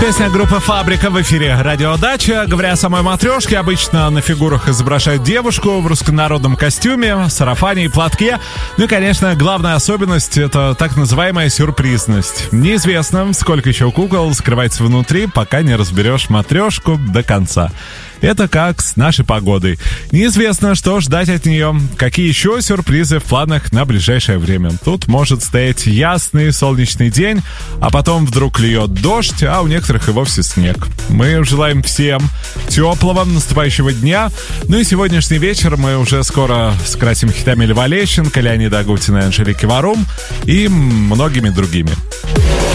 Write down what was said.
Песня группы «Фабрика» в эфире «Радиодача». Говоря о самой матрешке, обычно на фигурах изображают девушку в руссконародном костюме, сарафане и платке. Ну и, конечно, главная особенность — это так называемая сюрпризность. Неизвестно, сколько еще кукол скрывается внутри, пока не разберешь матрешку до конца. Это как с нашей погодой. Неизвестно, что ждать от нее. Какие еще сюрпризы в планах на ближайшее время. Тут может стоять ясный солнечный день, а потом вдруг льет дождь, а у некоторых и вовсе снег. Мы желаем всем теплого наступающего дня. Ну и сегодняшний вечер мы уже скоро скрасим хитами Льва Лещенко, Леонида Агутина, Анжелики Варум и многими другими.